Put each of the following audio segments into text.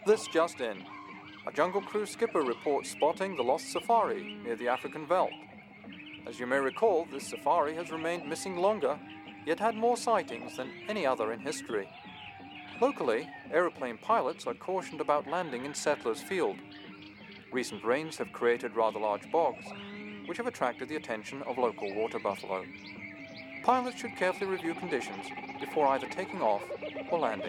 This just in. A Jungle Cruise skipper reports spotting the lost safari near the African Veldt. As you may recall, this safari has remained missing longer, yet had more sightings than any other in history. Locally, aeroplane pilots are cautioned about landing in Settlers Field. Recent rains have created rather large bogs, which have attracted the attention of local water buffalo. Pilots should carefully review conditions before either taking off or landing.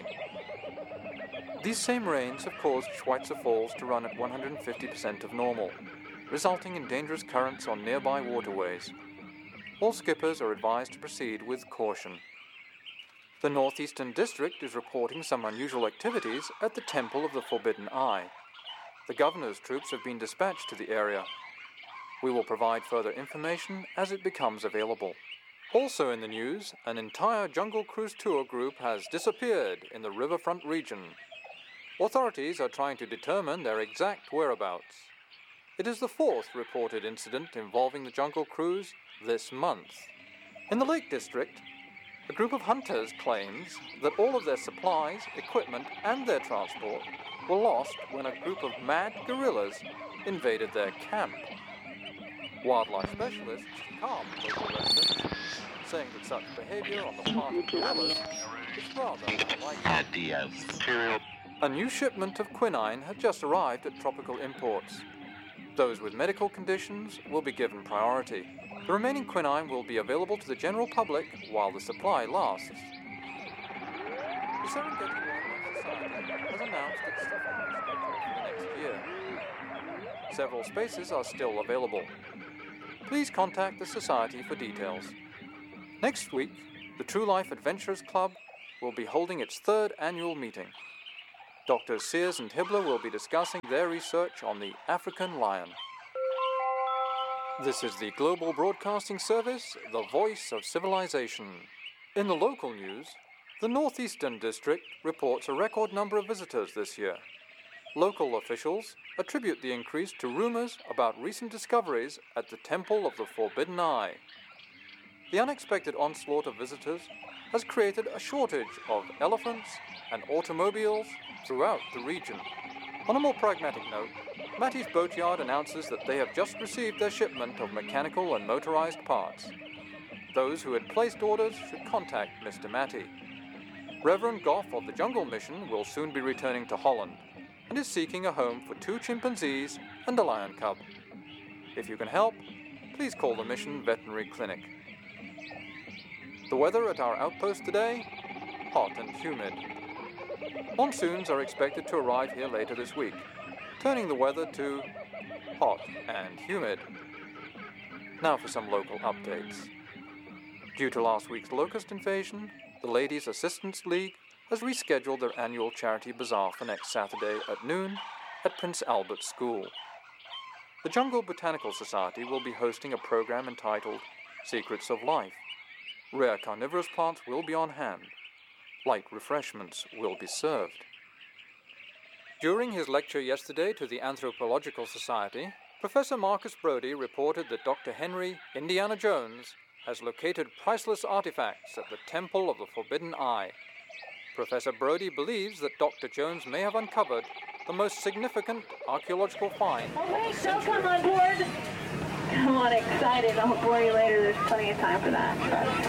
These same rains have caused Schweitzer Falls to run at 150% of normal, resulting in dangerous currents on nearby waterways. All skippers are advised to proceed with caution. The Northeastern District is reporting some unusual activities at the Temple of the Forbidden Eye. The governor's troops have been dispatched to the area. We will provide further information as it becomes available. Also in the news, an entire Jungle Cruise tour group has disappeared in the riverfront region. Authorities are trying to determine their exact whereabouts. It is the fourth reported incident involving the Jungle Cruise this month. In the Lake District, a group of hunters claims that all of their supplies, equipment, and their transport were lost when a group of mad gorillas invaded their camp. Wildlife specialists calmed local residents, saying that such behavior on the part of gorillas is rather unlikely. A new shipment of quinine had just arrived at Tropical Imports. Those with medical conditions will be given priority. The remaining quinine will be available to the general public while the supply lasts. The Serengeti Wildlife Society has announced its safari schedule for the next year. Several spaces are still available. Please contact the Society for details. Next week, the True Life Adventurers Club will be holding its third annual meeting. Drs. Sears and Hibbler will be discussing their research on the African lion. This is the Global Broadcasting Service, the voice of civilization. In the local news, the Northeastern District reports a record number of visitors this year. Local officials attribute the increase to rumors about recent discoveries at the Temple of the Forbidden Eye. The unexpected onslaught of visitors has created a shortage of elephants and automobiles throughout the region. On a more pragmatic note, Matty's Boatyard announces that they have just received their shipment of mechanical and motorized parts. Those who had placed orders should contact Mr. Matty. Reverend Goff of the Jungle Mission will soon be returning to Holland and is seeking a home for 2 chimpanzees and a lion cub. If you can help, please call the Mission Veterinary Clinic. The weather at our outpost today? Hot and humid. Monsoons are expected to arrive here later this week, turning the weather to hot and humid. Now for some local updates. Due to last week's locust invasion, the Ladies' Assistance League has rescheduled their annual charity bazaar for next Saturday at noon at Prince Albert School. The Jungle Botanical Society will be hosting a program entitled Secrets of Life. Rare carnivorous plants will be on hand. Light refreshments will be served. During his lecture yesterday to the Anthropological Society, Professor Marcus Brody reported that Dr. Henry Indiana Jones has located priceless artifacts at the Temple of the Forbidden Eye. Professor Brody believes that Dr. Jones may have uncovered the most significant archaeological find. Oh wait, don't come on board! Come on, excited. I'll bore you later. There's plenty of time for that.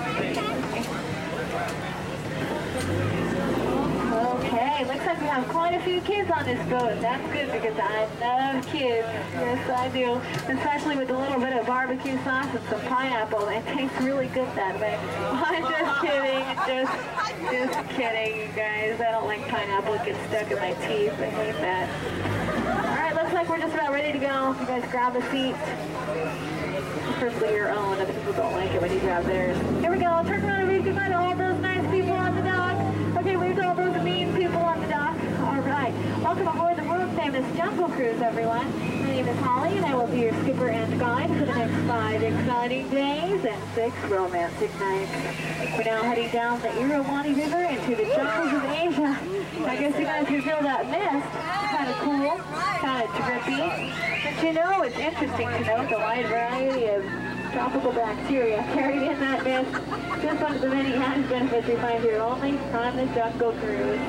Okay, looks like we have quite a few kids on this boat. That's good because I love kids. Yes, I do. Especially with a little bit of barbecue sauce and some pineapple. It tastes really good that way. I'm just kidding. Just kidding, you guys. I don't like pineapple. It gets stuck in my teeth. I hate that. All right, looks like we're just about ready to go. You guys grab a seat. Preferably your own. Other people don't like it when you grab theirs. Here we go. Turn around and read goodbye to all those nice people on the dock. Okay, wave to all those mean people on the dock. All right. Welcome aboard the world-famous Jungle Cruise, everyone. My name is Holly, and I will be your skipper and guide for the next 5 exciting days and 6 romantic nights. We're now heading down the Irrawaddy River into the jungles of Asia. I guess you guys can feel that mist. Kind of cool, kind of drippy. But you know, it's interesting to note the wide variety of tropical bacteria carried in that mist. Just one of the many added benefits we find here only on the Jungle Cruise.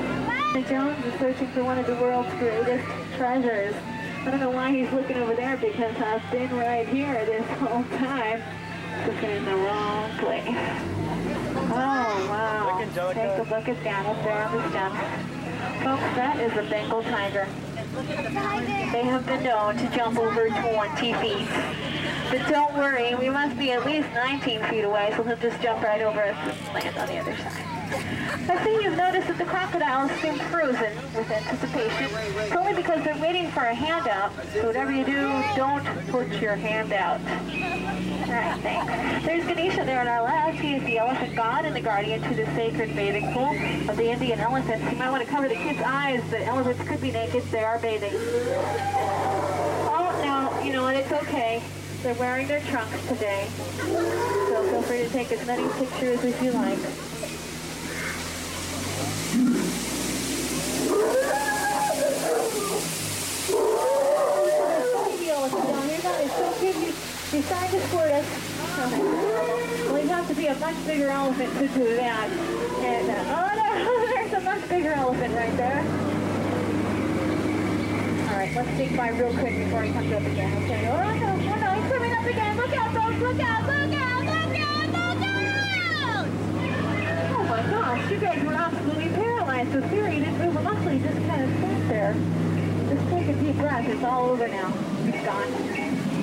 Jones is searching for one of the world's greatest treasures. I don't know why he's looking over there because I've been right here this whole time. Looking in the wrong place. Oh, wow. Take a look at that up there on the stem. Folks, that is a Bengal tiger. They have been known to jump over 20 feet. But don't worry, we must be at least 19 feet away, so he'll just jump right over us and land on the other side. I see you've noticed that the crocodiles seem frozen with anticipation. It's only because they're waiting for a handout, so whatever you do, don't put your hand out. Alright, thanks. There's Ganesha there on our left. He is the elephant god and the guardian to the sacred bathing pool of the Indian elephants. You might want to cover the kids' eyes. The elephants could be naked. They are bathing. Oh, no, you know what? It's okay. They're wearing their trunks today. So feel free to take as many pictures as you like. He's trying to squirt us. Well, he'd have to be a much bigger elephant to do that. And, oh no, there's a much bigger elephant right there. Alright, let's sneak by real quick before he comes up again. Okay, oh no, he's coming up again. Look out, folks, look out, look out, look out, look out! Oh my gosh, you guys were absolutely paralyzed with fear. You didn't move a muscle, you just kind of sat there. Just take a deep breath, it's all over now. It's gone.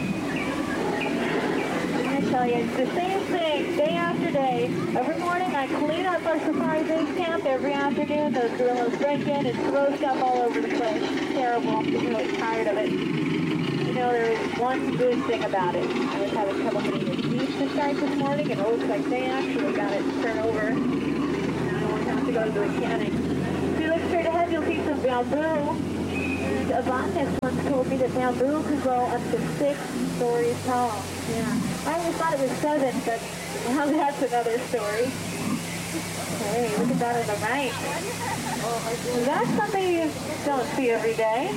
I tell you, it's the same thing day after day. Every morning I clean up our safari base camp. Every afternoon those gorillas break in and throw stuff all over the place. It's terrible. I'm really tired of it. You know, there is one good thing about it. I was having trouble getting his beef to start this morning, and it looks like they actually got it turned over. Now I don't have to go to the mechanic. If you look straight ahead, you'll see some bamboo. And a botanist once told me that bamboo could grow up to 6 stories tall. Yeah. I always thought it was 7, but now that's another story. Hey, look at that on the right. That's something you don't see every day.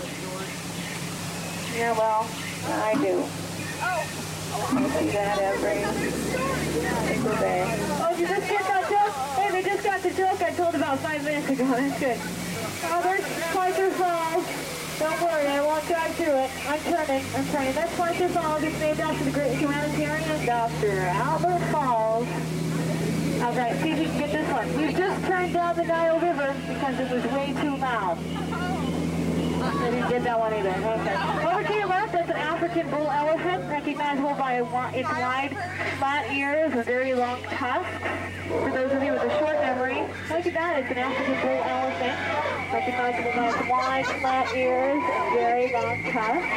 Yeah, well, I do. I see that every single day. Oh, did you just get that joke? Hey, they just got the joke I told about 5 minutes ago. That's good. Oh, there's Schweitzer Falls. Don't worry, I won't drive through it. I'm turning. That's Schweitzer Falls. It's named after the great humanitarian Dr. Albert Falls. All right, see if we can get this one. We've just turned down the Nile River because it was way too loud. I didn't get that one either. Okay. Over to your left, that's an African bull elephant, recognizable by its wide, flat ears and very long tusks. For those of you with a short memory, look at that, it's an African bull elephant, recognizable by its wide, flat ears and very long tusks.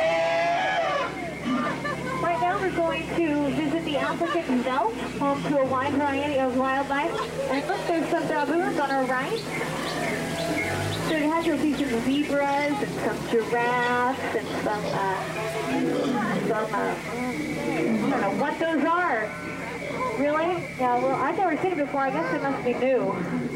Right now we're going to visit the African veldt, home to a wide variety of wildlife. And look, there's some baboons on our right. So you have to see some zebras and some giraffes and some I don't know what those are. Really? Yeah, well, I've never seen it before. I guess it must be new.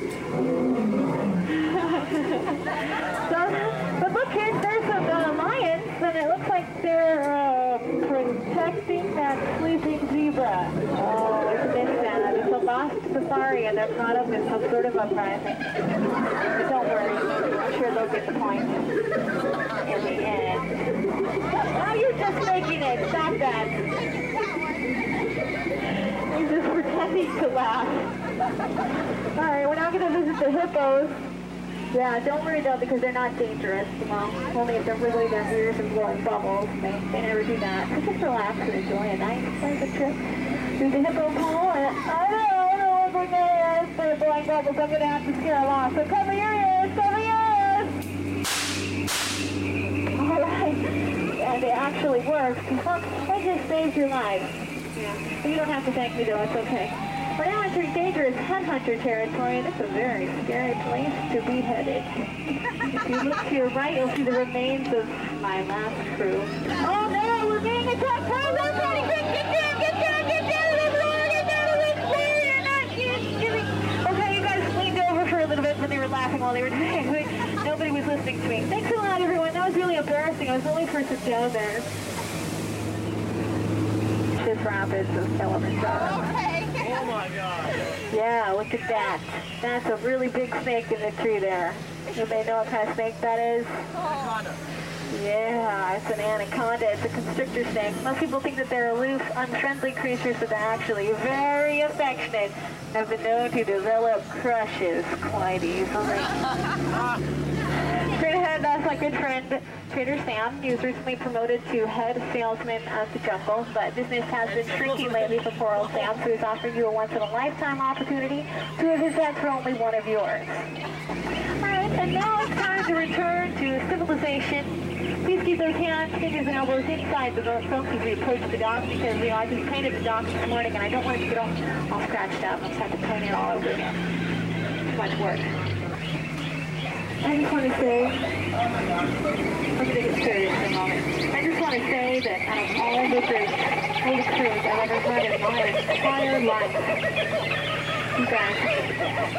But look, there's some lions, and it looks like they're protecting that sleeping zebra. Oh, isn't it sad? It's a lost safari, and they're caught up in some sort of uprising. But don't worry, I'm sure they'll get the point in the end. Now you're just making it. Stop that. You're just pretending to laugh. All right, we're now going to visit the hippos. Yeah, don't worry though, because they're not dangerous. Well, only if they're wiggling their ears and blowing bubbles. They never do that. So just relax and enjoy a nice, pleasant trip through the hippo pool. And I don't know what their ears. They're blowing bubbles. I'm going to have to scare them off. So cover your ears, cover your ears. All right. And it actually works. It just saves your life. Yeah. You don't have to thank me though. It's okay. We're now entering dangerous headhunter territory, and it's a very scary place to be headed. If you look to your right, you'll see the remains of my last crew. Oh no, we're being attacked by leopards! Get down! Okay, you guys leaned over for a little bit when they were laughing while they were doing it. Nobody was listening to me. Thanks a lot, everyone. That was really embarrassing. I was the only person down there. This rapids of elements. Oh my God. Yeah, look at that. That's a really big snake in the tree there. Anybody know what kind of snake that is? Yeah, it's an anaconda. It's a constrictor snake. Most people think that they're aloof, unfriendly creatures, but they're actually very affectionate. Have been known to develop crushes quite easily. Straight ahead, that's my good friend Trader Sam. He was recently promoted to head salesman of the jungle, but business has been shrinking lately for poor old Sam, so he's offering you a once-in-a-lifetime opportunity to have his pets for only one of yours. Alright, and now it's time to return to civilization. Please keep those hands, fingers, and elbows inside the phone as we approach the dock, because I just painted the dock this morning and I don't want it to get all scratched up. I just have to paint it all over again. Too much work. I just want to say, I'm going to get serious for a moment. I just want to say that out of all the crews I've ever run in my entire life, you guys